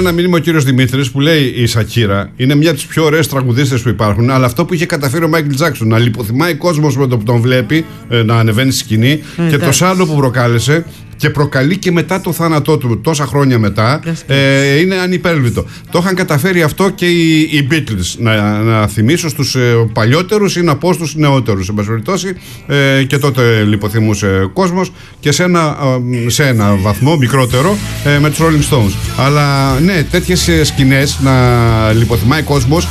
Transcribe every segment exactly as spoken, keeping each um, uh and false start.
ένα μήνυμα ο κύριος Δημήτρης που λέει: η Σακύρα είναι μια από τις πιο ωραίες τραγουδίστες που υπάρχουν. Αλλά αυτό που είχε καταφέρει ο Μάικλ Τζάκσον, να λιποθυμάει κόσμος με το που τον βλέπει, να ανεβαίνει στη σκηνή, ε, και το σάλο που προκάλεσε και προκαλεί και μετά το θάνατό του, τόσα χρόνια μετά, ε, είναι ανυπέρβλητο. Το είχαν καταφέρει αυτό και οι, οι Beatles. Να, να θυμίσω στους ε, παλιότερους ή να πω στους νεότερους. Εν πάση περιπτώσει, ε, και τότε λιποθυμούσε κόσμος και σε ένα, ε, σε ένα βαθμό μικρότερο ε, με τους Rolling Stones. Αλλά ναι, τέτοιες σκηνές να λιποθυμάει κόσμος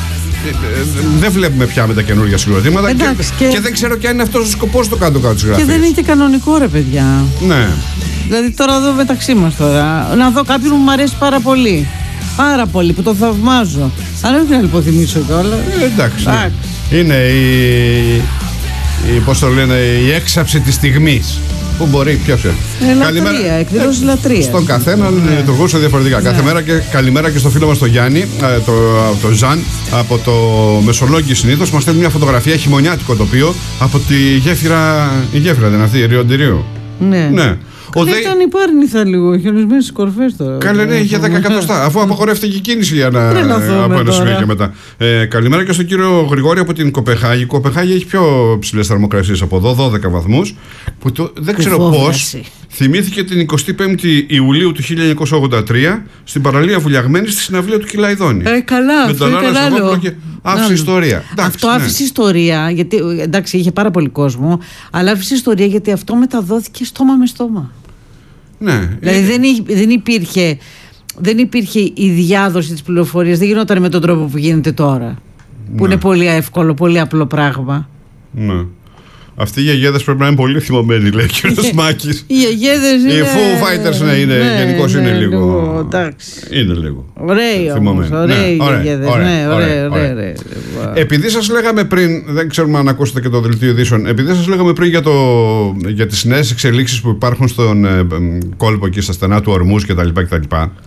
δεν βλέπουμε πια με τα καινούργια συγκροτήματα. Και, και... και δεν ξέρω και αν είναι αυτός ο σκοπός το κάτω-κάτω της γραφής. Και δεν είναι και κανονικό, ρε παιδιά. Ναι. Δηλαδή τώρα εδώ μεταξύ μας τώρα, να δω κάποιον που μου αρέσει πάρα πολύ. Πάρα πολύ, που το θαυμάζω. Αλλά όχι να λιποθυμίσω κιόλα. Ε, εντάξει. εντάξει. Είναι η, η, πώς το λένε, η έξαψη της στιγμής. Που μπορεί, ποιος είναι. Ε, λατρεία, εκδηλώσεις λατρεία. Στον καθένα ναι. λειτουργούσε διαφορετικά. Ναι. Κάθε μέρα και καλημέρα και στο φίλο μας τον Γιάννη, το, το Ζαν, από το Μεσολόγγι συνήθως. Μας στέλνει μια φωτογραφία, χειμωνιάτικο τοπίο, από τη γέφυρα. Η γέφυρα δεν είναι αυτή, η Ριοντηρίου. Ναι. ναι. Ο δεν ήταν υπάρνηθα λίγο, χιονισμένες στις κορφές τώρα. Καλέ, ναι, για δέκα εκατοστά. Αφού απαγορεύτηκε η κίνηση για να. Από ένα σημείο και μετά. Ε, καλημέρα και στον κύριο Γρηγόρη από την Κοπεχάγη. Η Κοπεχάγη έχει πιο ψηλές θερμοκρασίες από εδώ, δώδεκα βαθμούς. Που το, δεν ξέρω πώς. Θυμήθηκε την εικοστή πέμπτη Ιουλίου του χίλια εννιακόσια ογδόντα τρία στην παραλία Βουλιαγμένη στη συναυλία του Κιλαϊδόνη. Ε, καλά, με τον ήταν άλλο. Και άφησε ιστορία. Εντάξει, αυτό ναι. άφησε ιστορία, γιατί εντάξει είχε πάρα πολύ κόσμο, αλλά άφησε ιστορία γιατί αυτό μεταδόθηκε στόμα με στόμα. Ναι. Δηλαδή δεν, δεν υπήρχε. Δεν υπήρχε η διάδοση της πληροφορίας, δεν γινόταν με τον τρόπο που γίνεται τώρα. Ναι. Που είναι πολύ εύκολο, πολύ απλό πράγμα. Ναι. Αυτοί οι γιαγέδες πρέπει να είναι πολύ θυμωμένοι, λέει ο κύριος Μάκης. Οι γιαγέδες είναι. Οι Foo Fighters, ναι, είναι, ναι, γενικώς ναι, είναι ναι, λίγο. λίγο εντάξει. Είναι λίγο. Ωραίοι όμως, ωραίοι οι γιαγέδες. Ναι, ωραία, ωραία. Επειδή σας λέγαμε πριν, δεν ξέρουμε αν ακούσατε και το δελτίο ειδήσεων, επειδή σας λέγαμε πριν για, το, για τις νέες εξελίξεις που υπάρχουν στον ε, κόλπο εκεί στα στενά του Ορμούς κτλ.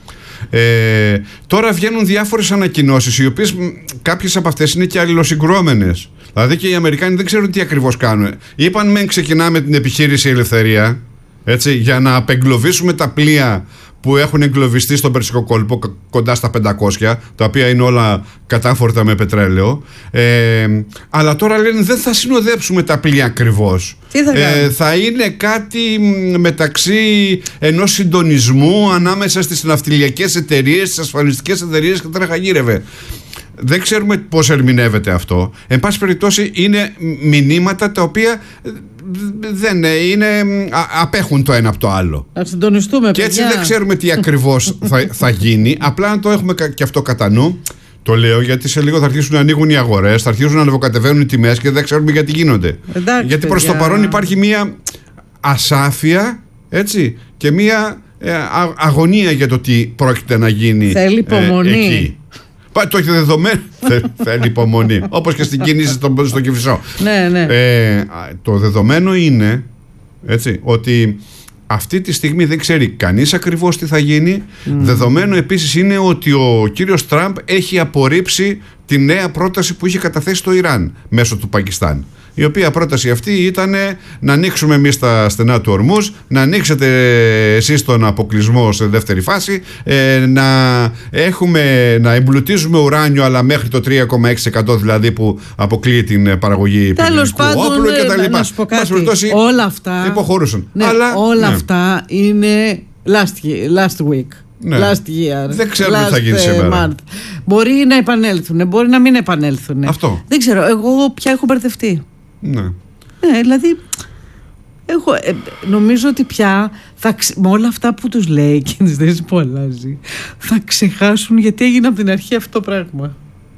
Ε, τώρα βγαίνουν διάφορες ανακοινώσεις, οι οποίες κάποιες από αυτές είναι και αλληλοσυγκρόμενες. Δηλαδή και οι Αμερικάνοι δεν ξέρουν τι ακριβώς κάνουν. Είπαν μεν ξεκινάμε την επιχείρηση Ελευθερία, έτσι, για να απεγκλωβίσουμε τα πλοία που έχουν εγκλωβιστεί στον Περσικό κόλπο κοντά στα πεντακόσια, τα οποία είναι όλα κατάφορτα με πετρέλαιο. Ε, αλλά τώρα λένε δεν θα συνοδέψουμε τα πλοία ακριβώς. Τι θα, ε, θα είναι κάτι μεταξύ ενός συντονισμού ανάμεσα στις ναυτιλιακές εταιρείες, στις ασφαλιστικές εταιρείες και τρέχα γύρευε. Δεν ξέρουμε πώς ερμηνεύεται αυτό. Εν πάση περιπτώσει είναι μηνύματα τα οποία δεν είναι, απέχουν το ένα από το άλλο. Να συντονιστούμε, και έτσι παιδιά. δεν ξέρουμε τι ακριβώς θα, θα γίνει. Απλά να το έχουμε και αυτό κατά νου. Το λέω γιατί σε λίγο θα αρχίσουν να ανοίγουν οι αγορές, θα αρχίσουν να ανεβοκατεβαίνουν οι τιμές και δεν ξέρουμε γιατί γίνονται. Εντάξει, γιατί προς το παρόν υπάρχει μία ασάφεια, έτσι, και μία ε, α, αγωνία για το τι πρόκειται να γίνει. Θέλει υπομονή. Ε, εκεί. Το έχει δεδομένο. Θέλει υπομονή. Όπως και στην κίνηση στο, στο Κηφισό. Ναι, ναι. Ε, το δεδομένο είναι, έτσι, ότι αυτή τη στιγμή δεν ξέρει κανείς ακριβώς τι θα γίνει. Mm. Δεδομένο επίσης είναι ότι ο κύριος Τραμπ έχει απορρίψει τη νέα πρόταση που είχε καταθέσει στο Ιράν μέσω του Πακιστάν. Η οποία πρόταση αυτή ήταν να ανοίξουμε εμείς τα στενά του Ορμούς, να ανοίξετε εσείς τον αποκλεισμό σε δεύτερη φάση, ε, να, έχουμε, να εμπλουτίζουμε ουράνιο αλλά μέχρι το τρία κόμμα έξι τοις εκατό δηλαδή που αποκλείει την παραγωγή τέλος πυρηνικού όπλου κτλ. Να σου πω κάτι, όλα αυτά, υποχωρούσαν. Ναι, αλλά, όλα ναι. αυτά είναι last, last week. Ναι. Last year. Δεν ξέρουμε τι θα γίνει uh, σήμερα. Month. Μπορεί να επανέλθουν, μπορεί να μην επανέλθουν. Αυτό. Δεν ξέρω, εγώ πια έχω μπερδευτεί. Ναι. Ναι, δηλαδή έχω, ε, νομίζω ότι πια θα, με όλα αυτά που τους λέει και τις θέσεις που αλλάζει θα ξεχάσουν γιατί έγινε από την αρχή αυτό το πράγμα.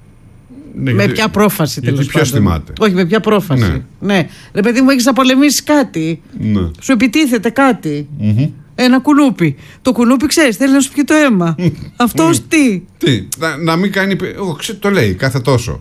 Ναι, με γιατί, ποια πρόφαση τέλος πάντων. Ποιος θυμάται. Όχι, με ποια πρόφαση. Ναι. ναι. Ρε παιδί μου, έχεις να πολεμήσεις κάτι. Ναι. Σου επιτίθεται κάτι. Mm-hmm. Ένα κουνούπι. Το κουνούπι, ξέρεις, θέλει να σου πιει το αίμα. Αυτός τι. Τι, να, να μην κάνει. Εγώ ξέρω, το λέει κάθε τόσο.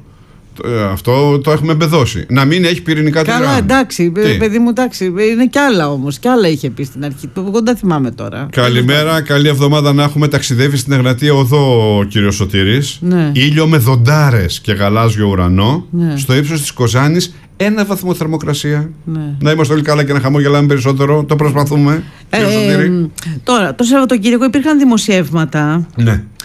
Αυτό το έχουμε εμπεδώσει. Να μην έχει πυρηνικά του Ιράν. Καλά, εντάξει, τι? παιδί μου, εντάξει. Είναι κι άλλα όμως. Κι άλλα είχε πει στην αρχή. Εγώ δεν τα θυμάμαι τώρα. Καλημέρα, καλή εβδομάδα να έχουμε. Ταξιδεύει στην Εγνατία Οδό ο κύριος Σωτήρης. Ναι. Ήλιο με δοντάρες και γαλάζιο ουρανό. Ναι. Στο ύψος της Κοζάνης. Ένα βαθμό θερμοκρασία. Ναι. Να είμαστε όλοι καλά και να χαμογελάμε περισσότερο. Το προσπαθούμε. Ε, ε, τώρα, το Σαββατοκύριακο υπήρχαν δημοσιεύματα. Ναι.